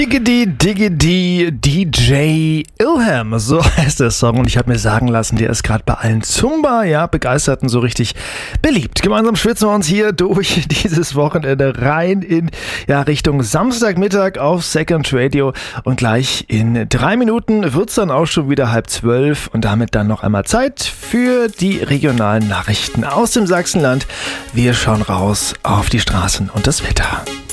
Diggity DJ Ilham, so heißt der Song, und ich habe mir sagen lassen, der ist gerade bei allen Zumba-Begeisterten so richtig beliebt. Gemeinsam schwitzen wir uns hier durch dieses Wochenende rein in Richtung Samstagmittag auf Second Radio, und gleich in 3 Minuten wird's dann auch schon wieder 11:30 und damit dann noch einmal Zeit für die regionalen Nachrichten aus dem Sachsenland. Wir schauen raus auf die Straßen und das Wetter.